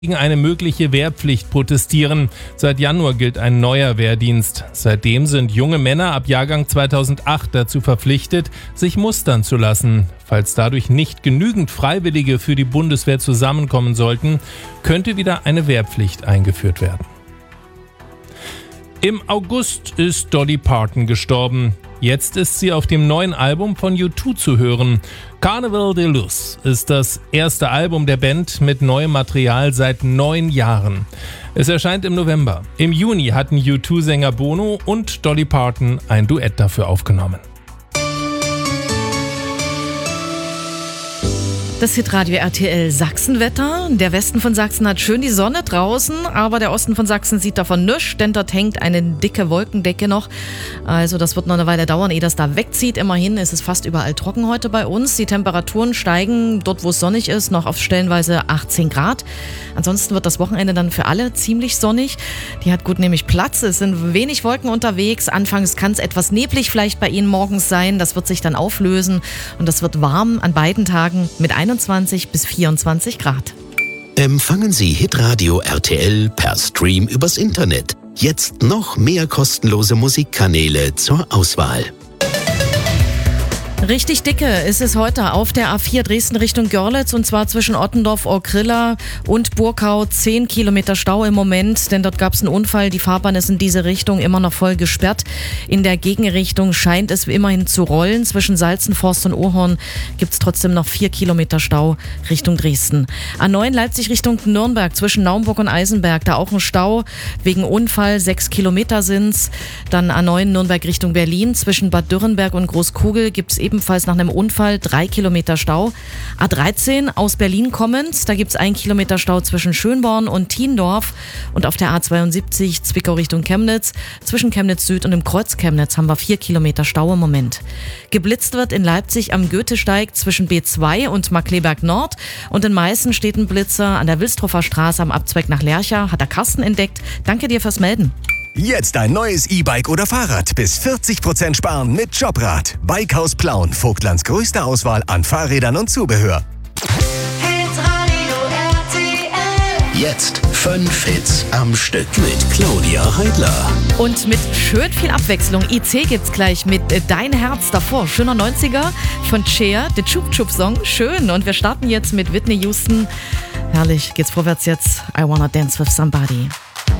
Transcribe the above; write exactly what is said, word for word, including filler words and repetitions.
gegen eine mögliche Wehrpflicht protestieren. Seit Januar gilt ein neuer Wehrdienst. Seitdem sind junge Männer ab Jahrgang zweitausendacht dazu verpflichtet, sich mustern zu lassen. Falls dadurch nicht genügend Freiwillige für die Bundeswehr zusammenkommen sollten, könnte wieder eine Wehrpflicht eingeführt werden. Im August ist Dolly Parton gestorben. Jetzt ist sie auf dem neuen Album von U zwei zu hören. Carnival de Luz ist das erste Album der Band mit neuem Material seit neun Jahren. Es erscheint im November. Im Juni hatten U zwei-Sänger Bono und Dolly Parton ein Duett dafür aufgenommen. Das Hitradio R T L Sachsenwetter. Der Westen von Sachsen hat schön die Sonne draußen, aber der Osten von Sachsen sieht davon nichts, denn dort hängt eine dicke Wolkendecke noch. Also das wird noch eine Weile dauern, ehe das da wegzieht. Immerhin ist es fast überall trocken heute bei uns. Die Temperaturen steigen dort, wo es sonnig ist, noch auf stellenweise achtzehn Grad. Ansonsten wird das Wochenende dann für alle ziemlich sonnig. Die hat gut nämlich Platz. Es sind wenig Wolken unterwegs. Anfangs kann es etwas neblig vielleicht bei Ihnen morgens sein. Das wird sich dann auflösen und das wird warm an beiden Tagen mit einundzwanzig bis vierundzwanzig Grad. Empfangen Sie Hitradio R T L per Stream übers Internet. Jetzt noch mehr kostenlose Musikkanäle zur Auswahl. Richtig dicke ist es heute auf der A vier Dresden Richtung Görlitz und zwar zwischen Ottendorf, Orkrilla und Burkau. zehn Kilometer Stau im Moment, denn dort gab es einen Unfall. Die Fahrbahn ist in diese Richtung immer noch voll gesperrt. In der Gegenrichtung scheint es immerhin zu rollen. Zwischen Salzenforst und Ohorn gibt es trotzdem noch vier Kilometer Stau Richtung Dresden. A neun Leipzig Richtung Nürnberg zwischen Naumburg und Eisenberg. Da auch ein Stau wegen Unfall. Sechs Kilometer sind's. Dann A neun Nürnberg Richtung Berlin. Zwischen Bad Dürrenberg und Großkugel gibt es eben ebenfalls nach einem Unfall drei Kilometer Stau. A dreizehn aus Berlin kommend, da gibt es einen Kilometer Stau zwischen Schönborn und Thiendorf. Und auf der A zweiundsiebzig Zwickau Richtung Chemnitz, zwischen Chemnitz Süd und dem Kreuz Chemnitz haben wir vier Kilometer Stau im Moment. Geblitzt wird in Leipzig am Goethesteig zwischen B zwei und Markkleeberg Nord. Und in Meißen steht ein Blitzer an der Wilstroffer Straße am Abzweig nach Lercha, hat der Carsten entdeckt. Danke dir fürs Melden. Jetzt ein neues E-Bike oder Fahrrad. Bis vierzig Prozent sparen mit Jobrad. Bikehaus Plauen. Vogtlands größte Auswahl an Fahrrädern und Zubehör. Hitradio R T L. Jetzt fünf Hits am Stück mit Claudia Heidler. Und mit schön viel Abwechslung. I C gibt's gleich mit Dein Herz davor. Schöner neunziger von Cher, der Chup Chup Song. Schön. Und wir starten jetzt mit Whitney Houston. Herrlich. Geht's vorwärts jetzt. I Wanna Dance with Somebody.